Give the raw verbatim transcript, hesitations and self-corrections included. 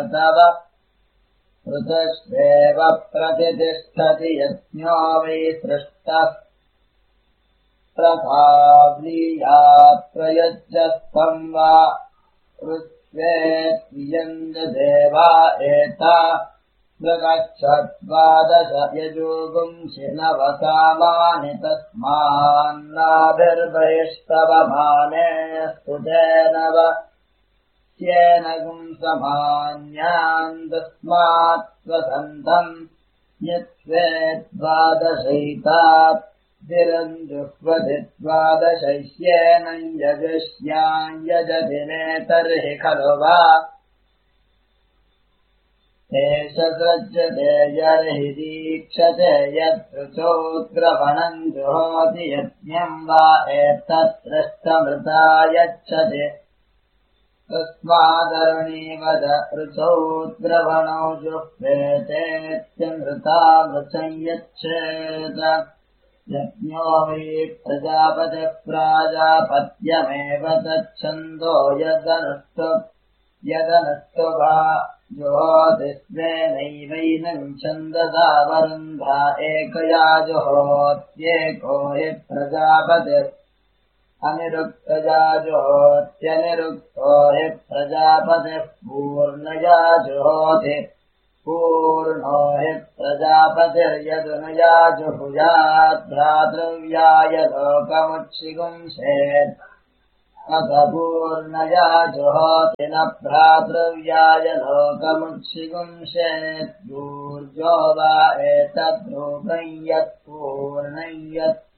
तव ऋतश्वेव प्रतिष्ठति यज्ञो वै सृष्टः प्रभाव्लीयात् प्रयुज्यस्तम् वा ऋत्वेत्वियञ्जदेवा एता प्रगच्छद्वादश यजुगुंसि नवसामानि तस्मान्नाभिर्बहिस्तवमाने स्तुतेन वस्येन गुंसमान्यान् तस्मात् स्वसन्तम् यत्वेद्वादशैतात् दिरञ्जुह्वति द्वादशैष्येन यजस्याम् यजदिने तर्हि खलु वा एष सज्जते यर्हि दीक्षते यदृचोग्रवणम् जुहोति यज्ञम् वा एतत्पृष्ठमृता यच्छति तस्मादरुणीवद ऋचोद्रवणो जुह्वेतेत्यमृता वृचम् यच्छेत यज्ञो वै प्रजापतिः प्राजापत्यमेव तच्छन्दो यदनुष्टु यदनुष्टु वा जुहोति स्वेनैवैनम् छन्दसा वरुन्धा एकया जुहोत्येको हि प्रजापतिः अनिरुक्तया जुहोत्यनिरुक्तो हि प्रजापतिः पूर्णया जुहोति पूर्णो हि प्रजापतिर्यदुनया जुहुयात् भ्रातृव्याय लोकमुच्छिगुंसेत् अथ पूर्णया जुहोति न भ्रातृव्याय लोकमुच्छिगुंसेत् दूर्जो वा एतद्रूपम् यत्पूर्णम् यत्